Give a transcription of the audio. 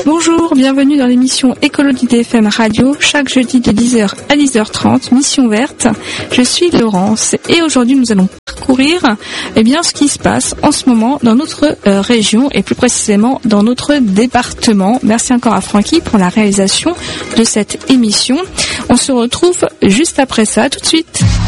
Bonjour, bienvenue dans l'émission Écologie DFM Radio, chaque jeudi de 10h à 10h30, Mission Verte. Je suis Laurence et aujourd'hui nous allons parcourir ce qui se passe en ce moment dans notre région et plus précisément dans notre département. Merci encore à Francky pour la réalisation de cette émission. On se retrouve juste après ça, tout de suite.